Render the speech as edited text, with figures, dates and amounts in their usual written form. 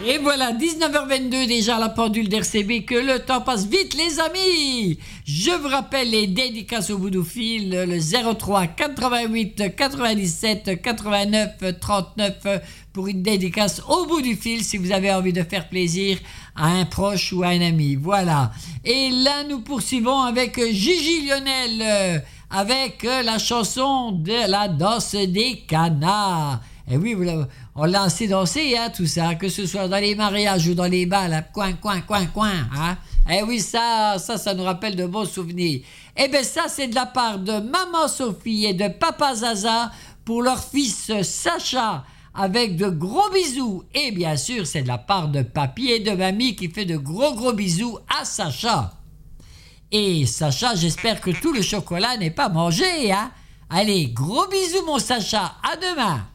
Et voilà, 19h22 déjà à la pendule d'RCB, que le temps passe vite les amis. Je vous rappelle les dédicaces au bout du fil, le 03 88 97 89 39 pour une dédicace au bout du fil si vous avez envie de faire plaisir à un proche ou à un ami. Voilà. Et là nous poursuivons avec Gigi Lionel, avec la chanson de la danse des canards. Et oui, on l'a assez dansé, hein, tout ça, que ce soit dans les mariages ou dans les bals, coin, hein. Eh oui, ça nous rappelle de bons souvenirs. Eh bien, ça, c'est de la part de Maman Sophie et de Papa Zaza pour leur fils Sacha, avec de gros bisous. Et bien sûr, c'est de la part de Papy et de Mamie qui fait de gros bisous à Sacha. Et Sacha, j'espère que tout le chocolat n'est pas mangé, hein. Allez, gros bisous, mon Sacha. À demain.